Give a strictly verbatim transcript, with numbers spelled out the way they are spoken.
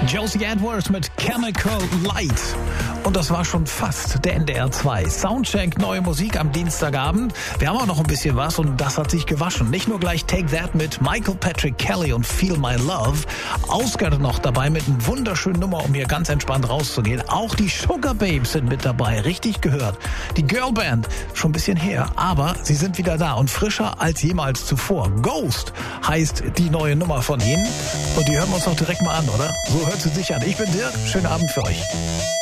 Josie Edwards mit Chemical Light. Und das war schon fast der N D R zwei. Soundcheck, neue Musik am Dienstagabend. Wir haben auch noch ein bisschen was und das hat sich gewaschen. Nicht nur gleich Take That mit Michael Patrick Kelly und Feel My Love. Oscar noch dabei mit einer wunderschönen Nummer, um hier ganz entspannt rauszugehen. Auch die Sugar Babes sind mit dabei. Richtig gehört. Die Girlband, schon ein bisschen her, aber sie sind wieder da und frischer als jemals zuvor. Ghost heißt die neue Nummer von ihnen. Und die hören wir uns doch direkt mal an, oder? So hört sie sich an. Ich bin Dirk. Schönen Abend für euch.